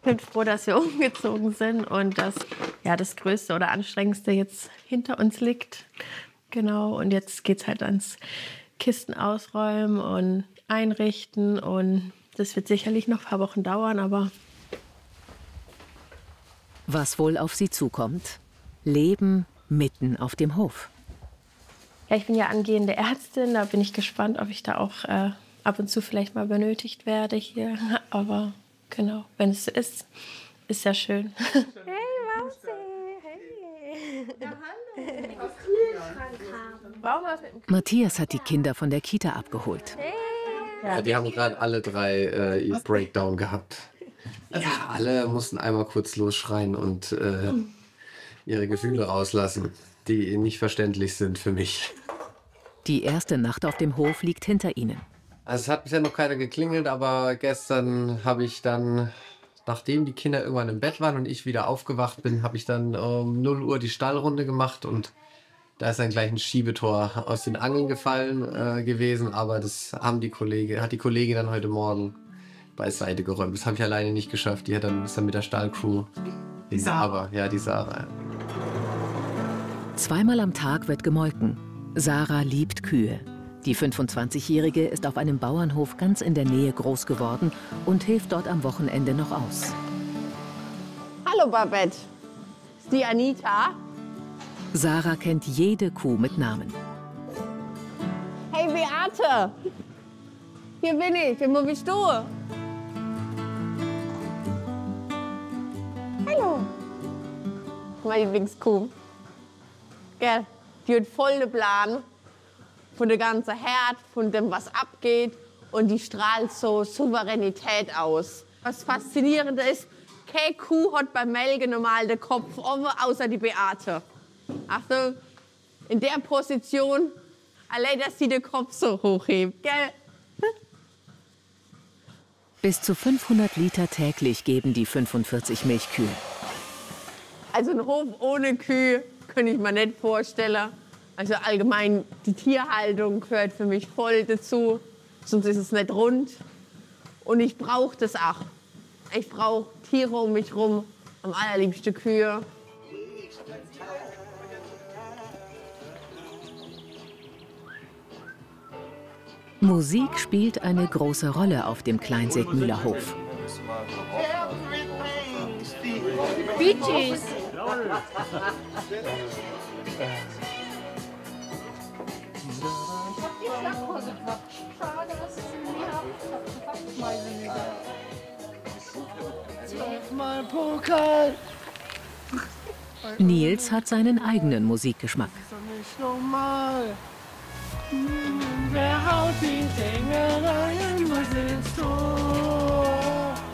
bin froh, dass wir umgezogen sind und dass ja, das Größte oder Anstrengendste jetzt hinter uns liegt. Genau, und jetzt geht's halt ans Kisten ausräumen und einrichten. Und das wird sicherlich noch ein paar Wochen dauern, aber... Was wohl auf sie zukommt? Leben mitten auf dem Hof. Ja, ich bin ja angehende Ärztin, da bin ich gespannt, ob ich da auch ab und zu vielleicht mal benötigt werde hier. Aber genau, wenn es so ist, ist ja schön. Hey, Mausi! Hey! Ja, hallo! Matthias hat die Kinder von der Kita abgeholt. Ja, die haben gerade alle drei ihr Breakdown gehabt. Also alle mussten einmal kurz losschreien und ihre Gefühle rauslassen, die nicht verständlich sind für mich. Die erste Nacht auf dem Hof liegt hinter ihnen. Also es hat bisher noch keiner geklingelt, aber gestern habe ich dann, nachdem die Kinder irgendwann im Bett waren und ich wieder aufgewacht bin, habe ich dann um 0 Uhr die Stallrunde gemacht und da ist dann gleich ein Schiebettor aus den Angeln gefallen gewesen, aber das hat die Kollegin dann heute Morgen beiseite geräumt. Das habe ich alleine nicht geschafft. Die ist dann mit der Stallcrew. Die Sarah. Ja, die Sarah. Zweimal am Tag wird gemolken. Sarah liebt Kühe. Die 25-Jährige ist auf einem Bauernhof ganz in der Nähe groß geworden und hilft dort am Wochenende noch aus. Hallo Babette, ist die Anita? Sarah kennt jede Kuh mit Namen. Hey Beate, hier bin ich, wo bist du? Hallo. Meine Lieblingskuh. Gell, die hat voll den Plan von der ganzen Herd, von dem, was abgeht. Und die strahlt so Souveränität aus. Was faszinierend ist, keine Kuh hat beim Melken normal den Kopf offen, außer die Beate. Achtung, in der Position, allein, dass sie den Kopf so hochhebt, gell? Bis zu 500 Liter täglich geben die 45 Milchkühe. Also ein Hof ohne Kühe könnte ich mir nicht vorstellen. Also allgemein, die Tierhaltung gehört für mich voll dazu, sonst ist es nicht rund. Und ich brauche das auch. Ich brauche Tiere um mich herum, am allerliebsten Kühe. Musik spielt eine große Rolle auf dem Kleinseegmühler Hof. Bee Gees. Nils hat seinen eigenen Musikgeschmack. Wer haut ihn